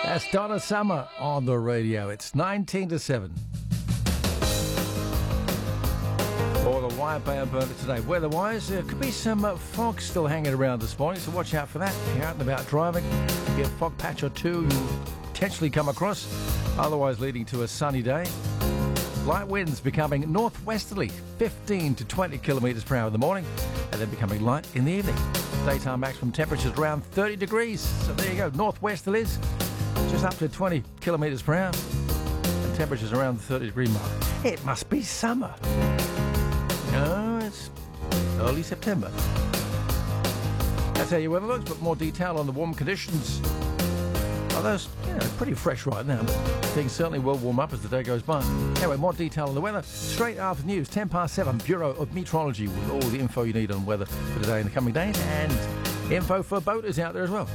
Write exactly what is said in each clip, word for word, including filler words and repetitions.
That's Donna Summer on the radio. It's nineteen to seven. For the Wire Bay and Burnett today. Weather-wise, there could be some uh, fog still hanging around this morning, so watch out for that. If you're out and about driving, be a fog patch or two you'll potentially come across. Otherwise, leading to a sunny day. Light winds becoming northwesterly, fifteen to twenty kilometres per hour in the morning, and then becoming light in the evening. Daytime maximum temperatures around thirty degrees. So there you go. Northwesterlies, just up to twenty kilometres per hour, and temperatures around the thirty degree mark. It must be summer. No, it's early September. That's how your weather looks, but more detail on the warm conditions. Oh, those, you know, pretty fresh right now, but things certainly will warm up as the day goes by. Anyway, more detail on the weather straight after the news, ten past seven, Bureau of Meteorology, with all the info you need on weather for today and the coming days, and info for boaters out there as well.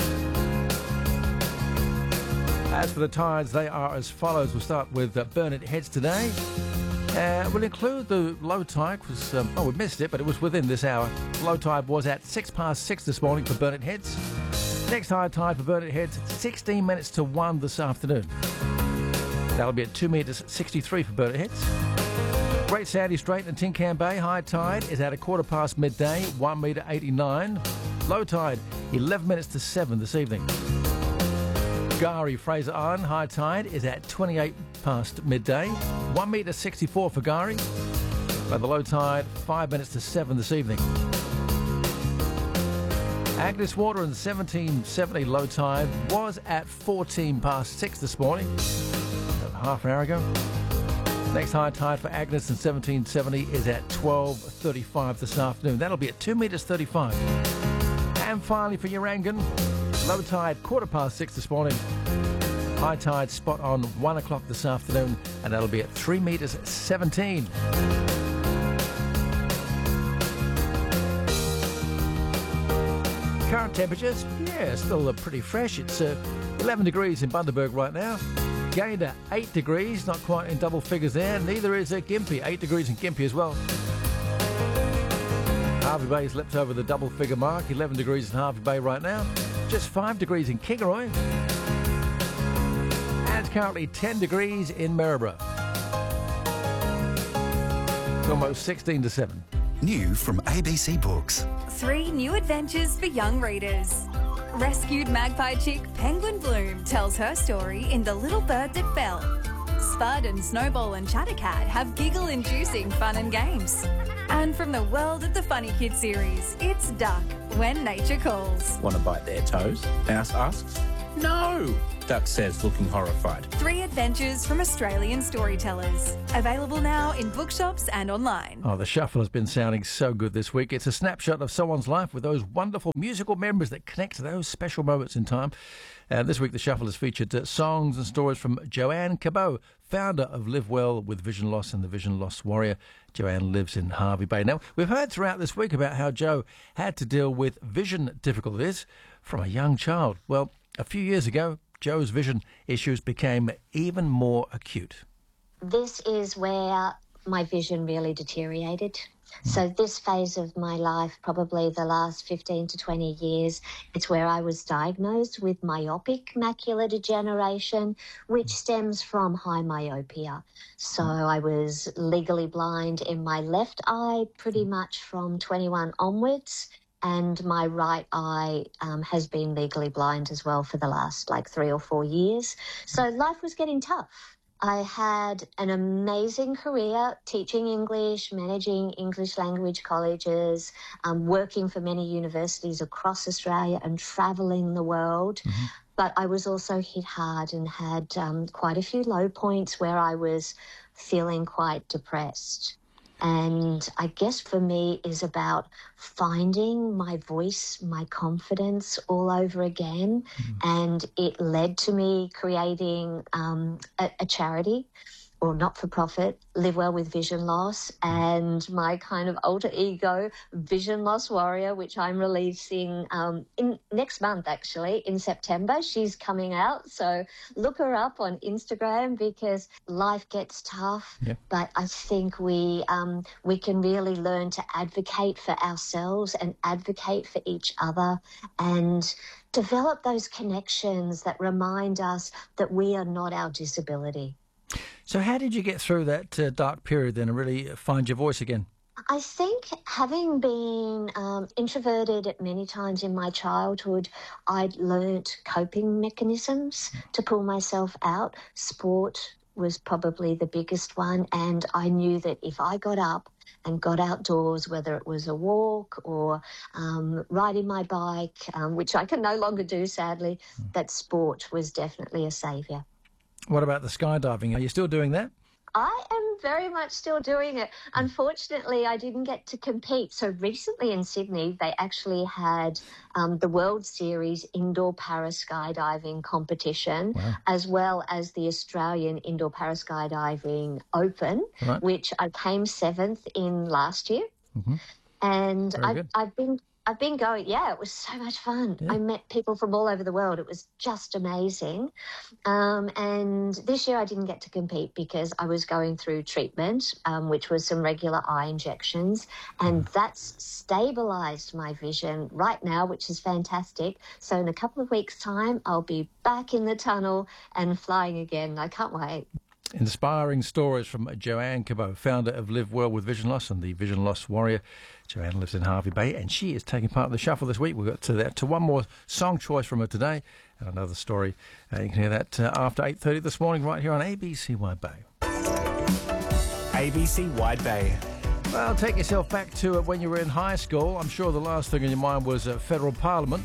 As for the tides, they are as follows. We'll start with uh, Burnett Heads today. Uh, we'll include the low tide. Was, um, oh, we missed it, but it was within this hour. Low tide was at six past six this morning for Burnett Heads. Next high tide for Burnett Heads, sixteen minutes to one this afternoon. That'll be at two metres sixty-three for Burnett Heads. Great Sandy Strait and Tin Can Bay, high tide is at a quarter past midday, one metre eighty-nine. Low tide, eleven minutes to seven this evening. Gari Fraser Island, high tide is at twenty-eight past midday, one metre sixty-four for Gari. By the low tide, five minutes to seven this evening. Agnes Water in seventeen seventy low tide was at fourteen past six this morning, about half an hour ago. Next high tide for Agnes in seventeen seventy is at twelve thirty-five this afternoon. That'll be at two metres thirty-five. And finally for Urangan, low tide quarter past six this morning. High tide spot on one o'clock this afternoon, and that'll be at three metres seventeen. Current temperatures, yeah, still uh, pretty fresh. It's uh, eleven degrees in Bundaberg right now. Gayndah, eight degrees, not quite in double figures there. Neither is uh, Gympie, eight degrees in Gympie as well. Harvey Bay's leapt over the double figure mark, eleven degrees in Harvey Bay right now. Just five degrees in Kingaroy. And it's currently ten degrees in Maryborough. It's almost sixteen to seven. New from A B C Books. Three new adventures for young readers. Rescued magpie chick Penguin Bloom tells her story in The Little Bird That Fell. Spud and Snowball and Chattercat have giggle-inducing fun and games. And from the world of the Funny Kid series, it's Duck, When Nature Calls. Want to bite their toes? Mouse asks. No! Duck says, looking horrified. Three adventures from Australian storytellers. Available now in bookshops and online. Oh, the shuffle has been sounding so good this week. It's a snapshot of someone's life with those wonderful musical memories that connect to those special moments in time. And this week the shuffle has featured uh, songs and stories from Joanne Cabot, founder of Live Well with Vision Loss and the Vision Loss Warrior. Joanne lives in Harvey Bay. Now, we've heard throughout this week about how Jo had to deal with vision difficulties from a young child. Well, a few years ago, Jo's vision issues became even more acute. This is where my vision really deteriorated. So this phase of my life, probably the last fifteen to twenty years, it's where I was diagnosed with myopic macular degeneration, which stems from high myopia. So I was legally blind in my left eye pretty much from twenty-one onwards. And my right eye um, has been legally blind as well for the last like three or four years. So life was getting tough. I had an amazing career teaching English, managing English language colleges, um, working for many universities across Australia and travelling the world. Mm-hmm. But I was also hit hard and had um, quite a few low points where I was feeling quite depressed. And I guess for me is about finding my voice, my confidence all over again. Mm. And it led to me creating um, a, a charity or not-for-profit, Live Well with Vision Loss, and my kind of alter ego, Vision Loss Warrior, which I'm releasing um, in next month, actually, in September. She's coming out, so look her up on Instagram because life gets tough, yeah. But I think we um, we can really learn to advocate for ourselves and advocate for each other and develop those connections that remind us that we are not our disability. So how did you get through that uh, dark period then and really find your voice again? I think having been um, introverted many times in my childhood, I'd learnt coping mechanisms to pull myself out. Sport was probably the biggest one, and I knew that if I got up and got outdoors, whether it was a walk or um, riding my bike, um, which I can no longer do, sadly, that sport was definitely a saviour. What about the skydiving? Are you still doing that? I am very much still doing it. Unfortunately, I didn't get to compete. So recently in Sydney, they actually had um, the World Series Indoor Paraskydiving competition, wow. as well as the Australian Indoor Paraskydiving Open, right. which I came seventh in last year. Mm-hmm. And I've, I've been... I've been going, yeah, it was so much fun. Yeah. I met people from all over the world. It was just amazing. Um, and this year I didn't get to compete because I was going through treatment, um, which was some regular eye injections. And mm. that's stabilised my vision right now, which is fantastic. So in a couple of weeks' time, I'll be back in the tunnel and flying again. I can't wait. Inspiring stories from Joanne Cabot, founder of Live Well with Vision Loss and the Vision Loss Warrior. Joanne lives in Hervey Bay and she is taking part in the shuffle this week. We've got to that to one more song choice from her today and another story. Uh, you can hear that uh, after eight thirty this morning right here on A B C Wide Bay. A B C Wide Bay. Well, take yourself back to uh, when you were in high school. I'm sure the last thing on your mind was uh, federal parliament,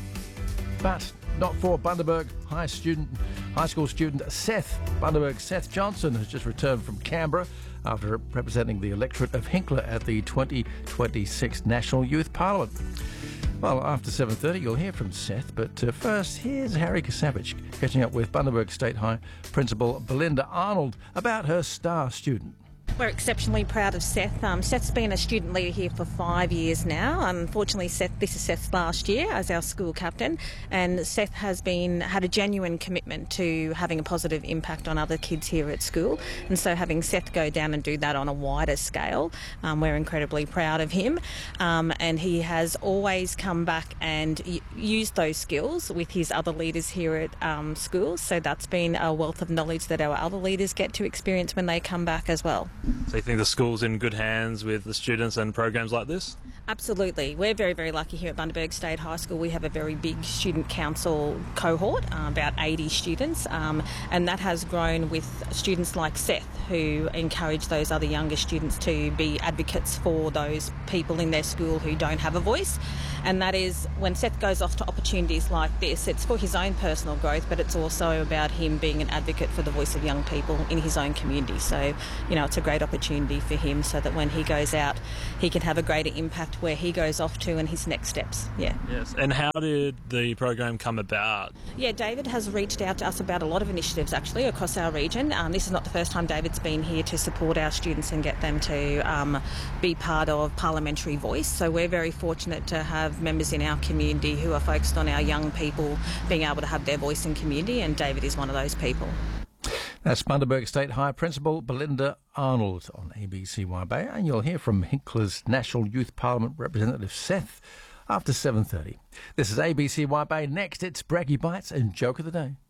but not for Bundaberg High student, high school student Seth Bundaberg. Seth Johnson has just returned from Canberra after representing the electorate of Hinkler at the twenty twenty-six National Youth Parliament. Well, after seven thirty, you'll hear from Seth, but uh, first, here's Harry Kasavich catching up with Bundaberg State High Principal Belinda Arnold about her star student. We're exceptionally proud of Seth. Um, Seth's been a student leader here for five years now. Unfortunately, Seth, this is Seth's last year as our school captain, and Seth has been had a genuine commitment to having a positive impact on other kids here at school. And so having Seth go down and do that on a wider scale, um, we're incredibly proud of him. Um, and he has always come back and y- used those skills with his other leaders here at um, school. So that's been a wealth of knowledge that our other leaders get to experience when they come back as well. So you think the school's in good hands with the students and programs like this? Absolutely. We're very, very lucky here at Bundaberg State High School. We have a very big student council cohort, uh, about eighty students, um, and that has grown with students like Seth, who encourage those other younger students to be advocates for those people in their school who don't have a voice. And that is, when Seth goes off to opportunities like this, it's for his own personal growth, but it's also about him being an advocate for the voice of young people in his own community. So, you know, it's a great opportunity for him so that when he goes out, he can have a greater impact where he goes off to and his next steps. Yeah. Yes. And how did the program come about? Yeah, David has reached out to us about a lot of initiatives actually across our region. Um, this is not the first time David's been here to support our students and get them to um, be part of Parliamentary Voice. So we're very fortunate to have members in our community who are focused on our young people being able to have their voice in community, and David is one of those people. That's Bundaberg State High Principal Belinda Arnold on A B C Y Bay, and you'll hear from Hinkler's National Youth Parliament Representative Seth after seven thirty. This is A B C Y Bay. Next, it's Braggy Bites and Joke of the Day.